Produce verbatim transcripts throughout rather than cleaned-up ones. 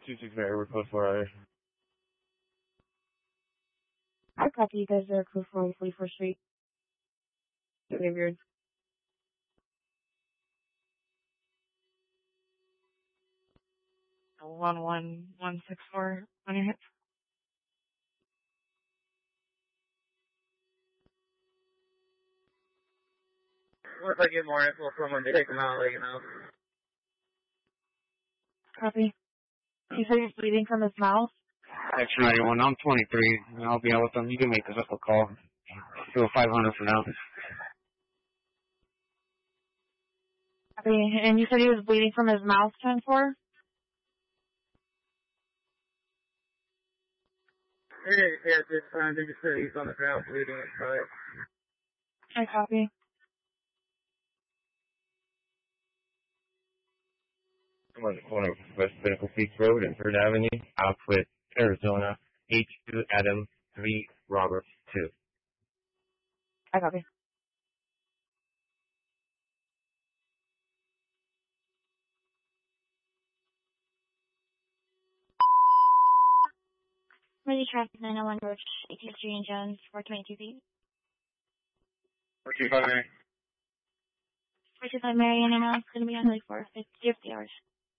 two six Mary, we're code four I. I copy you guys are code four on forty-fourth Street. Graveyard. One one one six four on your hip. If I get more info from him, take him out, let you know. Copy. He said he's bleeding from his mouth. X ninety-one, I'm twenty-three, and I'll be out with them. You can make us up a call. Do a five hundred for now. Copy. And you said he was bleeding from his mouth, ten four? Yeah, yeah, at this time, they just said he's on the ground bleeding, but... I copy. I'm on the corner of West Pinnacle Peak Road and third Avenue, Outfit, Arizona, H two Adam three Robert two. I copy. Ready traffic nine oh one Roach, eighteenth Street and Jones, four twenty-two feet. four two five Mary. four two five Mary, and I know it's going to be on like for fifty hours.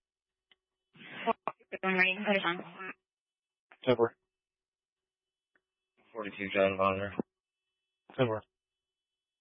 four Mary, what is on? Temper. forty-two John Bonner. Temper.